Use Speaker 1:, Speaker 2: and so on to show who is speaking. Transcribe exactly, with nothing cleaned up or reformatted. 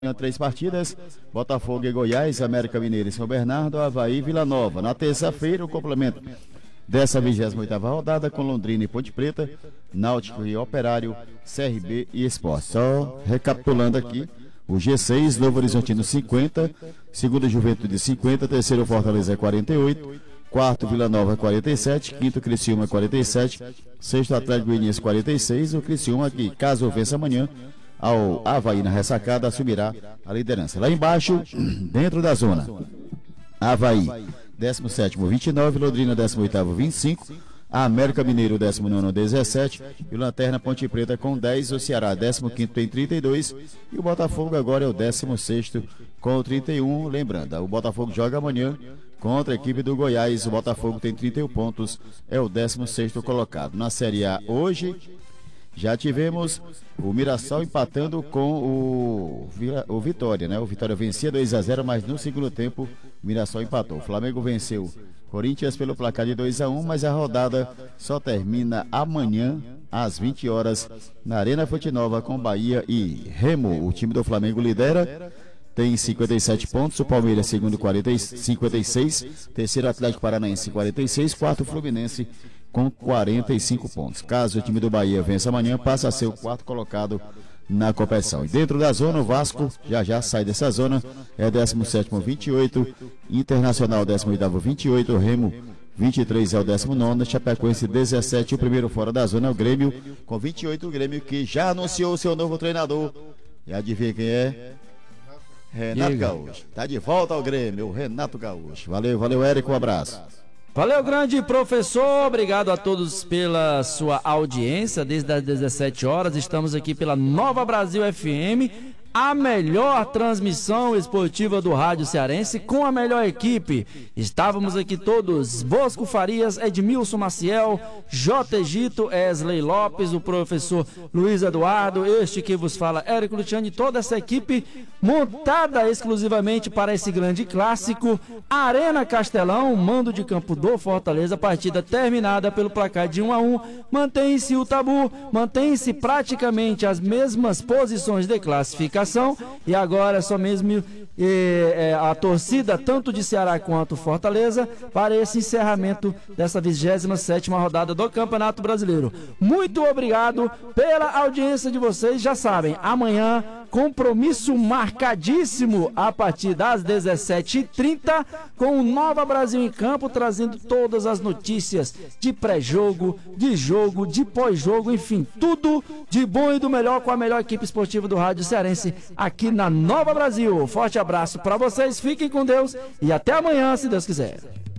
Speaker 1: Três partidas, Botafogo e Goiás, América Mineiro e São Bernardo, Avaí e Vila Nova. Na terça-feira, o complemento dessa vigésima oitava rodada com Londrina e Ponte Preta, Náutico e Operário, C R B e Sport. Só recapitulando aqui, o G seis, Novo Horizontino cinquenta, segundo Juventude cinquenta, terceiro Fortaleza quarenta e oito, quarto Vila Nova quarenta e sete, quinto Criciúma quarenta e sete, sexto Atlético Goianiense quarenta e seis, o Criciúma que, caso vença amanhã, ao Avaí na ressacada, assumirá a liderança. Lá embaixo, dentro da zona, Avaí, décimo sétimo, vinte e nove, Londrina, décimo oitavo, vinte e cinco, América Mineiro, décimo nono, dezessete, e o Lanterna Ponte Preta com dez, o Ceará, décimo quinto, tem trinta e dois, e o Botafogo agora é o décimo sexto com trinta e um. Lembrando, o Botafogo joga amanhã contra a equipe do Goiás, o Botafogo tem trinta e um pontos, é o décimo sexto colocado. Na Série A hoje, já tivemos o Mirassol empatando com o, o Vitória, né? O Vitória vencia dois a zero, mas no segundo tempo o Mirassol empatou. O Flamengo venceu Corinthians pelo placar de dois a um, mas a rodada só termina amanhã às vinte horas na Arena Fonte Nova com Bahia e Remo. O time do Flamengo lidera, tem cinquenta e sete pontos, o Palmeiras segundo quarenta, cinquenta e seis, terceiro Atlético Paranaense quarenta e seis, quarto Fluminense com quarenta e cinco pontos. Caso o time do Bahia vença amanhã, passa a ser o quarto colocado na competição. E dentro da zona, o Vasco já já sai dessa zona, é décimo sétimo, vinte e oito, Internacional décimo oitavo, vinte e oito, Remo vinte e três é o décimo nono, Chapecoense dezessete, o primeiro fora da zona é o Grêmio com vinte e oito, o Grêmio que já anunciou o seu novo treinador. E adivinha quem é? Renato Gaúcho. Tá de volta ao Grêmio, o Renato Gaúcho. Valeu, valeu, Érico, um abraço.
Speaker 2: Valeu, grande professor, obrigado a todos pela sua audiência. Desde as dezessete horas estamos aqui pela Nova Brasil F M, a melhor transmissão esportiva do rádio cearense com a melhor equipe. Estávamos aqui todos: Bosco Farias, Edmilson Maciel, J. Egito, Wesley Lopes, o professor Luiz Eduardo, este que vos fala, Érico Luciani, toda essa equipe montada exclusivamente para esse grande clássico. Arena Castelão, mando de campo do Fortaleza, partida terminada pelo placar de um a um. Mantém-se o tabu, mantém-se praticamente as mesmas posições de classificação. E agora é só mesmo é, é, a torcida tanto de Ceará quanto Fortaleza para esse encerramento dessa vigésima sétima rodada do Campeonato Brasileiro. Muito obrigado pela audiência de vocês. Já sabem, amanhã compromisso marcadíssimo a partir das dezessete e trinta com o Nova Brasil em campo, trazendo todas as notícias de pré-jogo, de jogo, de pós-jogo, enfim, tudo de bom e do melhor com a melhor equipe esportiva do rádio cearense aqui na Nova Brasil. Forte abraço para vocês, fiquem com Deus e até amanhã, se Deus quiser.